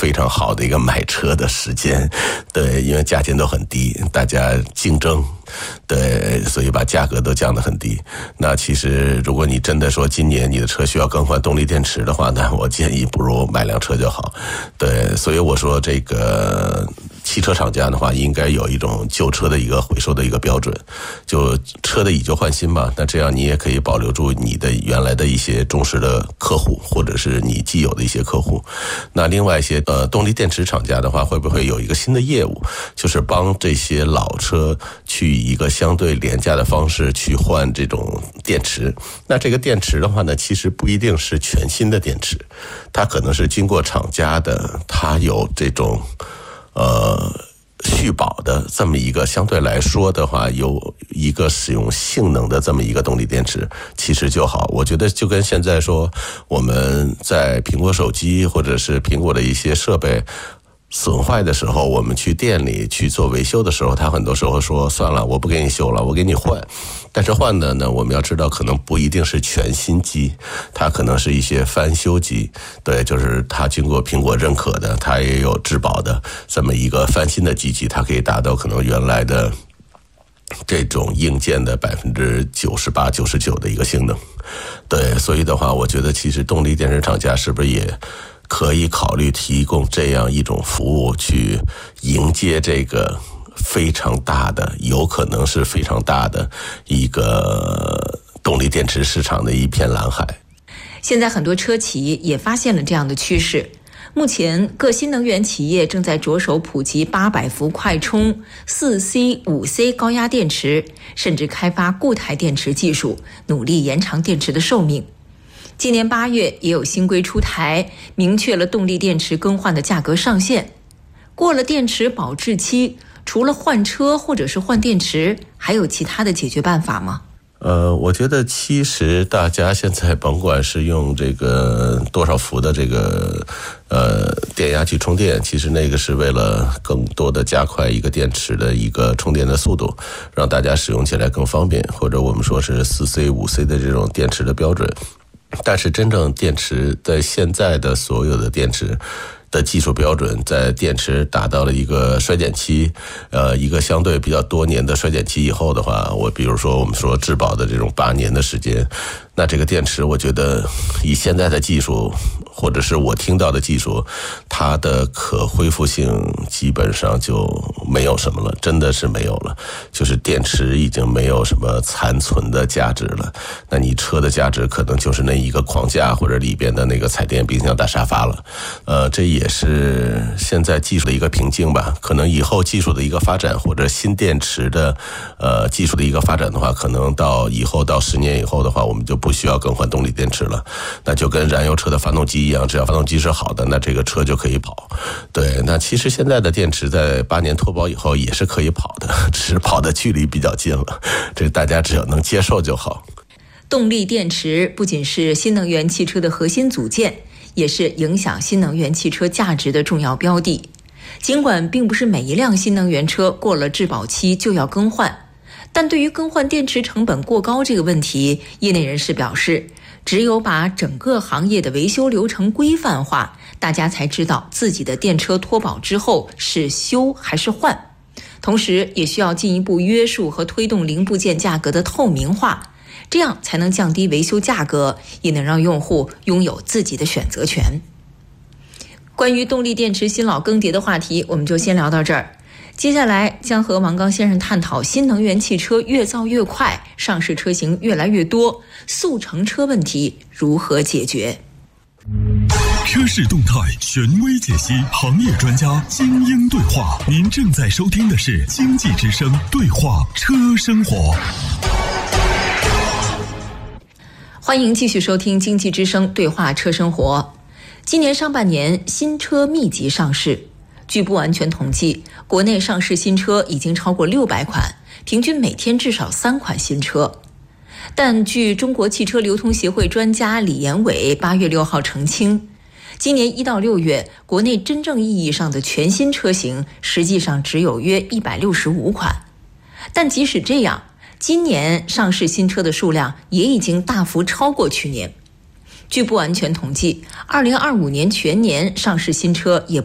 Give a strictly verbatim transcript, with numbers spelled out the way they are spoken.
非常好的一个买车的时间，对，因为价钱都很低，大家竞争，对，所以把价格都降得很低。那其实如果你真的说今年你的车需要更换动力电池的话呢，我建议不如买辆车就好。对，所以我说这个汽车厂家的话，应该有一种旧车的一个回收的一个标准，就车的以旧换新嘛。那这样你也可以保留住你的原来的一些忠实的客户，或者是你既有的一些客户。那另外一些呃动力电池厂家的话，会不会有一个新的业务，就是帮这些老车去以一个相对廉价的方式去换这种电池？那这个电池的话呢，其实不一定是全新的电池，它可能是经过厂家的，它有这种呃续保的这么一个相对来说的话，有一个使用性能的这么一个动力电池，其实就好。我觉得就跟现在说我们在苹果手机或者是苹果的一些设备损坏的时候，我们去店里去做维修的时候，他很多时候说算了，我不给你修了，我给你换。但是换的呢，我们要知道可能不一定是全新机，它可能是一些翻修机，对，就是它经过苹果认可的，它也有质保的这么一个翻新的机器，它可以达到可能原来的这种硬件的百分之九十八、九十九的一个性能。对，所以的话，我觉得其实动力电池厂家是不是也可以考虑提供这样一种服务，去迎接这个非常大的，有可能是非常大的一个动力电池市场的一片蓝海。 现在很多车企也发现了这样的趋势，目前各新能源企业正在着手普及八百伏快充、四 C、五 C 高压电池，甚至开发固态电池技术，努力延长电池的寿命。今年八月也有新规出台，明确了动力电池更换的价格上限。过了电池保质期，除了换车或者是换电池，还有其他的解决办法吗？ 呃，我觉得其实大家现在甭管是用这个多少伏的这个呃电压去充电，其实那个是为了更多的加快一个电池的一个充电的速度，让大家使用起来更方便，或者我们说是四 C、五 C 的这种电池的标准。但是真正电池在现在的所有的电池的技术标准，在电池达到了一个衰减期，呃，一个相对比较多年的衰减期以后的话，我比如说我们说质保的这种八年的时间，那这个电池我觉得以现在的技术，或者是我听到的技术，它的可恢复性基本上就没有什么了，真的是没有了，就是电池已经没有什么残存的价值了。那你车的价值可能就是那一个框架或者里边的那个彩电、冰箱、大沙发了。呃，这也是现在技术的一个瓶颈吧。可能以后技术的一个发展，或者新电池的呃技术的一个发展的话，可能到以后到十年以后的话，我们就不需要更换动力电池了。那就跟燃油车的发动机一样，只要发动机是好的，那这个车就可以跑。对，那其实现在的电池在八年脱保以后也是可以跑的，只是跑的距离比较近了，这大家只要能接受就好。 动力电池不仅是新能源汽车的核心组件，也是影响新能源汽车价值的重要标的。尽管并不是每一辆新能源车过了质保期就要更换，但对于更换电池成本过高这个问题，业内人士表示，只有把整个行业的维修流程规范化，大家才知道自己的电车脱保之后是修还是换。同时也需要进一步约束和推动零部件价格的透明化，这样才能降低维修价格，也能让用户拥有自己的选择权。关于动力电池新老更迭的话题，我们就先聊到这儿。接下来将和王刚先生探讨新能源汽车越造越快，上市车型越来越多，速成车问题如何解决？ 车市动态权威解析，行业专家精英对话。您正在收听的是经济之声对话车生活。 欢迎继续收听经济之声对话车生活。今年上半年新车密集上市，据不完全统计，国内上市新车已经超过六百款，平均每天至少三款新车。但据中国汽车流通协会专家李延伟八月六号澄清，今年一到六月，国内真正意义上的全新车型实际上只有约一百六十五款。但即使这样，今年上市新车的数量也已经大幅超过去年。据不完全统计，二零二五年全年上市新车也